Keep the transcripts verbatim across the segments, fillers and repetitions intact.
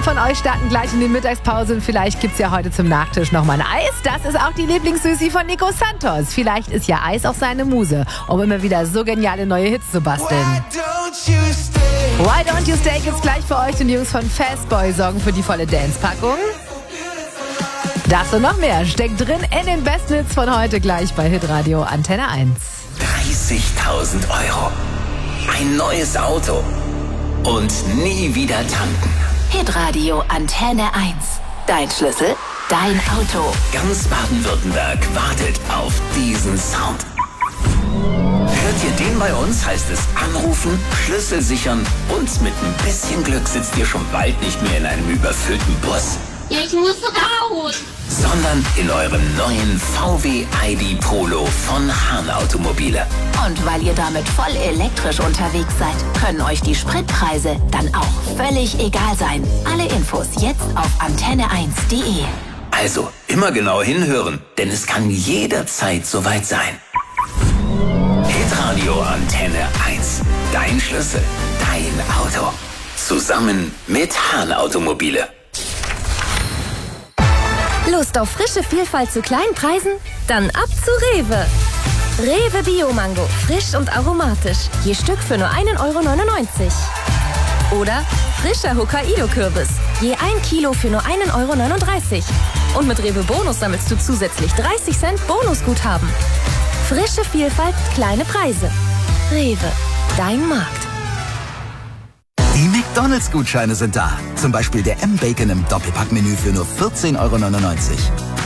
von euch starten gleich in die Mittagspause und vielleicht gibt's ja heute zum Nachtisch nochmal ein Eis. Das ist auch die Lieblingssüßi von Nico Santos. Vielleicht ist ja Eis auch seine Muse, um immer wieder so geniale neue Hits zu basteln. Why Don't You Stay gibt's gleich für euch. Und die Jungs von Fastboy sorgen für die volle Dance-Packung. Das und noch mehr steckt drin in den besten Hits von heute gleich bei Hitradio Antenne eins. dreißigtausend Euro. Ein neues Auto. Und nie wieder tanken. Hitradio Antenne eins. Dein Schlüssel, dein Auto. Ganz Baden-Württemberg wartet auf diesen Sound. Hört ihr den bei uns, heißt es anrufen, Schlüssel sichern und mit ein bisschen Glück sitzt ihr schon bald nicht mehr in einem überfüllten Bus. Ich muss raus! Sondern in eurem neuen V W I D Polo von Hahn Automobile. Und weil ihr damit voll elektrisch unterwegs seid, können euch die Spritpreise dann auch völlig egal sein. Alle Infos jetzt auf antenne eins punkt de. Also immer genau hinhören, denn es kann jederzeit soweit sein. Hitradio Antenne eins. Dein Schlüssel, dein Auto. Zusammen mit Hahn Automobile. Lust auf frische Vielfalt zu kleinen Preisen? Dann ab zu Rewe. Rewe Bio-Mango, frisch und aromatisch. Je Stück für nur ein Euro neunundneunzig. Oder frischer Hokkaido-Kürbis. Je ein Kilo für nur ein Euro neununddreißig. Und mit Rewe Bonus sammelst du zusätzlich dreißig Cent Bonusguthaben. Frische Vielfalt, kleine Preise. Rewe, dein Markt. Die McDonalds-Gutscheine sind da. Zum Beispiel der M-Bacon im Doppelpackmenü für nur vierzehn Euro neunundneunzig.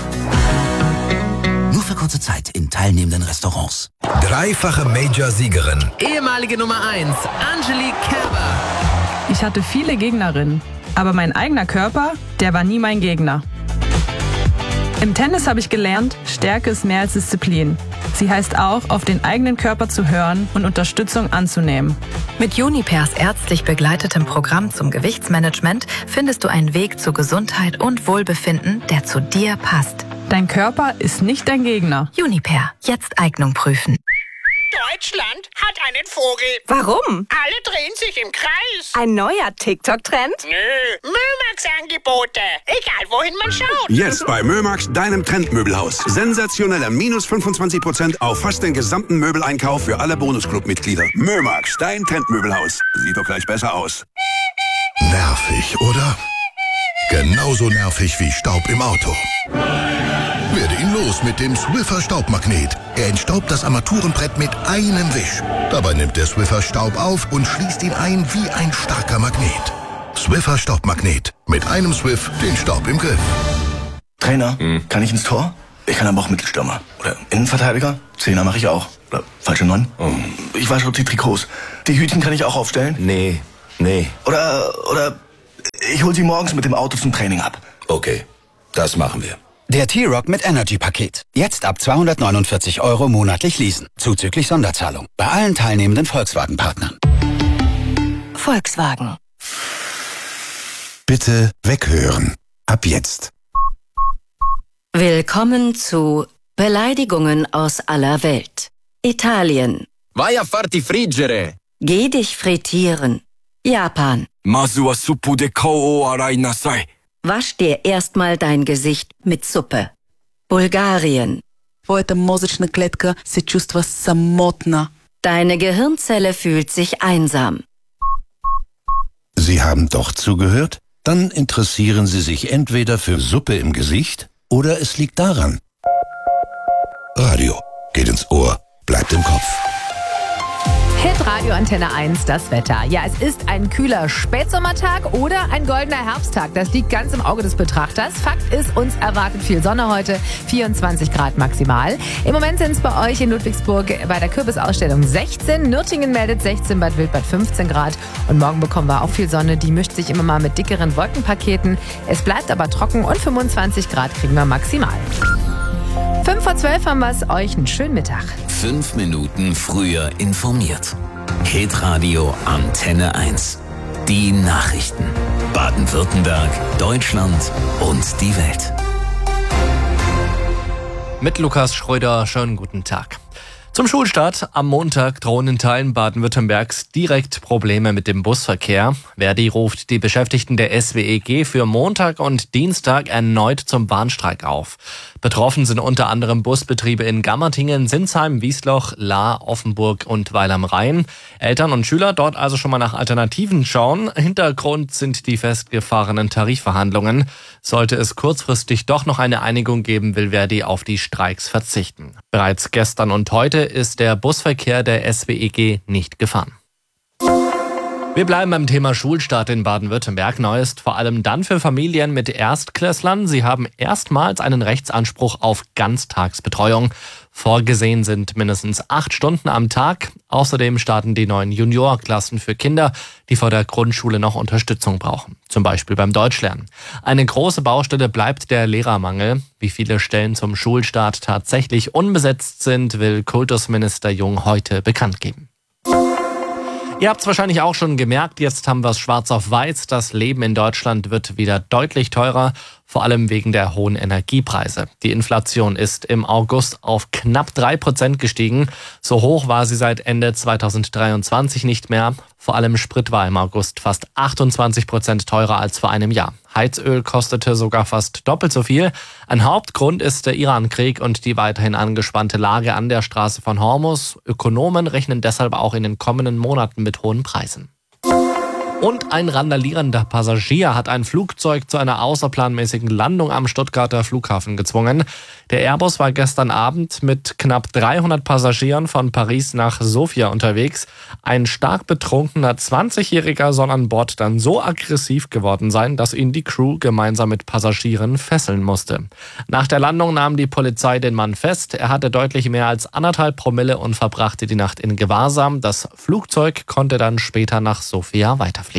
Nur für kurze Zeit in teilnehmenden Restaurants. Dreifache Major-Siegerin. Ehemalige Nummer eins, Angelique Kerber. Ich hatte viele Gegnerinnen, aber mein eigener Körper, der war nie mein Gegner. Im Tennis habe ich gelernt, Stärke ist mehr als Disziplin. Sie heißt auch, auf den eigenen Körper zu hören und Unterstützung anzunehmen. Mit Junipers ärztlich begleitetem Programm zum Gewichtsmanagement findest du einen Weg zu Gesundheit und Wohlbefinden, der zu dir passt. Dein Körper ist nicht dein Gegner. Juniper, jetzt Eignung prüfen. Deutschland hat einen Vogel. Warum? Alle drehen sich im Kreis. Ein neuer TikTok-Trend? Nö, Mömax-Angebote. Egal, wohin man schaut. Jetzt bei Mömax, deinem Trendmöbelhaus. Sensationeller minus fünfundzwanzig Prozent auf fast den gesamten Möbeleinkauf für alle Bonusclub-Mitglieder. Mömax, dein Trendmöbelhaus. Sieht doch gleich besser aus. Nervig, oder? Genauso nervig wie Staub im Auto. Werde ihn los mit dem Swiffer Staubmagnet. Er entstaubt das Armaturenbrett mit einem Wisch. Dabei nimmt der Swiffer Staub auf und schließt ihn ein wie ein starker Magnet. Swiffer Staubmagnet. Mit einem Swiff den Staub im Griff. Trainer, hm. kann ich ins Tor? Ich kann aber auch Mittelstürmer. Oder Innenverteidiger? Zehner mache ich auch. Oder falsche Neun? Oh. Ich wasche die Trikots. Die Hütchen kann ich auch aufstellen? Nee, nee. Oder, oder ich hol sie morgens mit dem Auto zum Training ab. Okay, das machen wir. Der T-Rock mit Energy-Paket. Jetzt ab zweihundertneunundvierzig Euro monatlich leasen. Zuzüglich Sonderzahlung. Bei allen teilnehmenden Volkswagen-Partnern. Volkswagen. Bitte weghören. Ab jetzt. Willkommen zu Beleidigungen aus aller Welt. Italien. Vai a farti friggere. Geh dich frittieren. Japan. Masu wa suppu de kao o arai nasai. Wasch dir erstmal dein Gesicht mit Suppe. Bulgarien. Твоята мозъчна клетка се чувства самотна. Deine Gehirnzelle fühlt sich einsam. Sie haben doch zugehört? Dann interessieren Sie sich entweder für Suppe im Gesicht oder es liegt daran. Radio geht ins Ohr, bleibt im Kopf. Hitradio Antenne eins, das Wetter. Ja, es ist ein kühler Spätsommertag oder ein goldener Herbsttag. Das liegt ganz im Auge des Betrachters. Fakt ist, uns erwartet viel Sonne heute, vierundzwanzig Grad maximal. Im Moment sind es bei euch in Ludwigsburg bei der Kürbisausstellung sechzehn. Nürtingen meldet sechzehn, Bad Wildbad fünfzehn Grad. Und morgen bekommen wir auch viel Sonne. Die mischt sich immer mal mit dickeren Wolkenpaketen. Es bleibt aber trocken und fünfundzwanzig Grad kriegen wir maximal. Fünf vor zwölf haben wir es euch. Einen schönen Mittag. Fünf Minuten früher informiert. Hitradio Antenne eins. Die Nachrichten. Baden-Württemberg, Deutschland und die Welt. Mit Lukas Schröder, schönen guten Tag. Zum Schulstart am Montag drohen in Teilen Baden-Württembergs direkt Probleme mit dem Busverkehr. Verdi ruft die Beschäftigten der S W E G für Montag und Dienstag erneut zum Bahnstreik auf. Betroffen sind unter anderem Busbetriebe in Gammertingen, Sinsheim, Wiesloch, Lahr, Offenburg und Weil am Rhein. Eltern und Schüler dort also schon mal nach Alternativen schauen. Hintergrund sind die festgefahrenen Tarifverhandlungen. Sollte es kurzfristig doch noch eine Einigung geben, will Verdi auf die Streiks verzichten. Bereits gestern und heute ist der Busverkehr der S W E G nicht gefahren. Wir bleiben beim Thema Schulstart in Baden-Württemberg. Neu ist vor allem dann für Familien mit Erstklässlern. Sie haben erstmals einen Rechtsanspruch auf Ganztagsbetreuung. Vorgesehen sind mindestens acht Stunden am Tag. Außerdem starten die neuen Juniorklassen für Kinder, die vor der Grundschule noch Unterstützung brauchen. Zum Beispiel beim Deutschlernen. Eine große Baustelle bleibt der Lehrermangel. Wie viele Stellen zum Schulstart tatsächlich unbesetzt sind, will Kultusminister Jung heute bekannt geben. Ihr habt es wahrscheinlich auch schon gemerkt, jetzt haben wir es schwarz auf weiß. Das Leben in Deutschland wird wieder deutlich teurer, vor allem wegen der hohen Energiepreise. Die Inflation ist im August auf knapp drei Prozent gestiegen. So hoch war sie seit Ende zweitausenddreiundzwanzig nicht mehr. Vor allem Sprit war im August fast achtundzwanzig Prozent teurer als vor einem Jahr. Heizöl kostete sogar fast doppelt so viel. Ein Hauptgrund ist der Iran-Krieg und die weiterhin angespannte Lage an der Straße von Hormuz. Ökonomen rechnen deshalb auch in den kommenden Monaten mit hohen Preisen. Und ein randalierender Passagier hat ein Flugzeug zu einer außerplanmäßigen Landung am Stuttgarter Flughafen gezwungen. Der Airbus war gestern Abend mit knapp dreihundert Passagieren von Paris nach Sofia unterwegs. Ein stark betrunkener zwanzigjähriger soll an Bord dann so aggressiv geworden sein, dass ihn die Crew gemeinsam mit Passagieren fesseln musste. Nach der Landung nahm die Polizei den Mann fest. Er hatte deutlich mehr als anderthalb Promille und verbrachte die Nacht in Gewahrsam. Das Flugzeug konnte dann später nach Sofia weiterfliegen.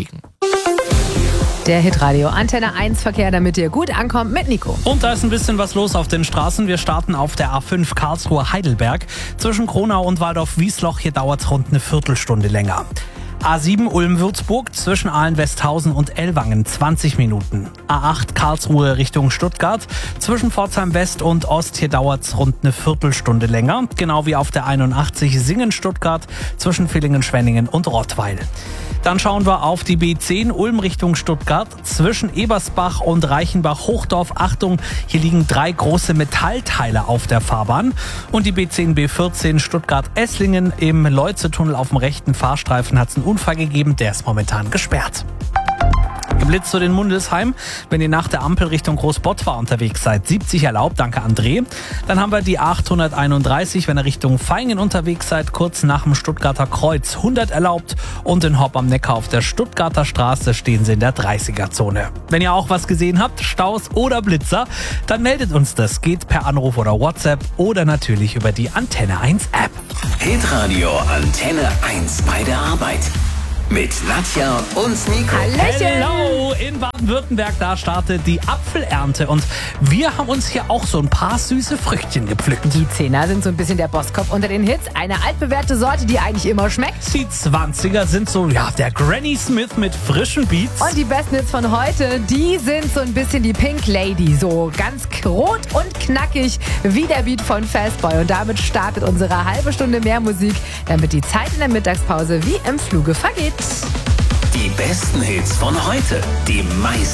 Der Hitradio Antenne eins Verkehr, damit ihr gut ankommt mit Nico. Und da ist ein bisschen was los auf den Straßen. Wir starten auf der A fünf Karlsruhe-Heidelberg. Zwischen Kronau und Waldorf-Wiesloch, hier dauert es rund eine Viertelstunde länger. A sieben Ulm-Würzburg zwischen Ahlen-Westhausen und Ellwangen zwanzig Minuten. A acht Karlsruhe Richtung Stuttgart zwischen Pforzheim West und Ost, hier dauert es rund eine Viertelstunde länger. Genau wie auf der einundachtzig Singen-Stuttgart zwischen Villingen-Schwenningen und Rottweil. Dann schauen wir auf die B zehn Ulm Richtung Stuttgart zwischen Ebersbach und Reichenbach-Hochdorf. Achtung, hier liegen drei große Metallteile auf der Fahrbahn. Und die B zehn B vierzehn Stuttgart-Esslingen im Leutze-Tunnel auf dem rechten Fahrstreifen hat es einen Unfall gegeben, der ist momentan gesperrt. Geblitzt zu den Mundelsheim, wenn ihr nach der Ampel Richtung Großbottwar unterwegs seid. siebzig erlaubt, danke André. Dann haben wir die achthunderteinunddreißig, wenn ihr Richtung Vaihingen unterwegs seid, kurz nach dem Stuttgarter Kreuz. hundert erlaubt und in Hopp am Neckar auf der Stuttgarter Straße stehen sie in der dreißiger-Zone. Wenn ihr auch was gesehen habt, Staus oder Blitzer, dann meldet uns das. Geht per Anruf oder WhatsApp oder natürlich über die Antenne eins App. Hitradio Antenne eins bei der Arbeit. Mit Nadja und Nico. Hallo! In Baden-Württemberg, da startet die Apfelernte und wir haben uns hier auch so ein paar süße Früchtchen gepflückt. Die Zehner sind so ein bisschen der Bosskopf unter den Hits. Eine altbewährte Sorte, die eigentlich immer schmeckt. Die Zwanziger sind so, ja, der Granny Smith mit frischen Beats. Und die besten Hits von heute, die sind so ein bisschen die Pink Lady. So ganz rot und knackig wie der Beat von Fastboy. Und damit startet unsere halbe Stunde mehr Musik, damit die Zeit in der Mittagspause wie im Fluge vergeht. Die besten Hits von heute, die meisten